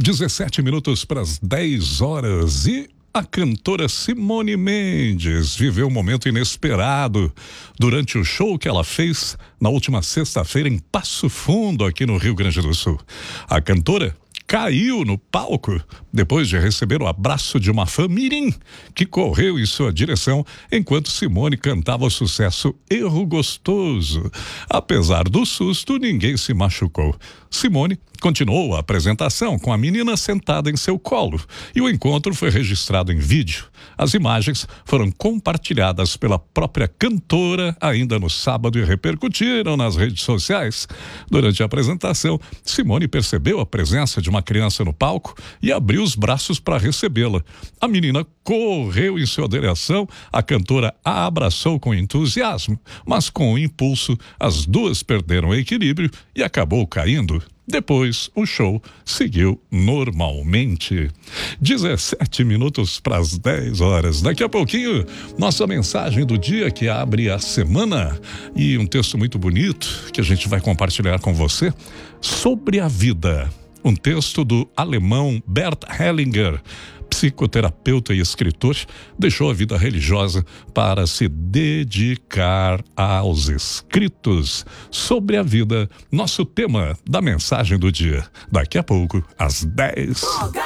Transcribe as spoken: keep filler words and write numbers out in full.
dezessete minutos para as dez horas e a cantora Simone Mendes viveu um momento inesperado durante o show que ela fez na última sexta-feira em Passo Fundo, aqui no Rio Grande do Sul. A cantora caiu no palco depois de receber o abraço de uma fã mirim que correu em sua direção enquanto Simone cantava o sucesso Erro Gostoso. Apesar do susto, ninguém se machucou. Simone continuou a apresentação com a menina sentada em seu colo e o encontro foi registrado em vídeo. As imagens foram compartilhadas pela própria cantora ainda no sábado e repercutiram nas redes sociais. Durante a apresentação, Simone percebeu a presença de uma criança no palco e abriu os braços para recebê-la. A menina correu em sua direção, a cantora a abraçou com entusiasmo, mas com o impulso, as duas perderam o equilíbrio e acabou caindo. Depois, o show seguiu normalmente. dezessete minutos para as dez horas. Daqui a pouquinho, nossa mensagem do dia que abre a semana e um texto muito bonito que a gente vai compartilhar com você sobre a vida. Um texto do alemão Bert Hellinger, psicoterapeuta e escritor, deixou a vida religiosa para se dedicar aos escritos sobre a vida. Nosso tema da mensagem do dia. Daqui a pouco, às dez.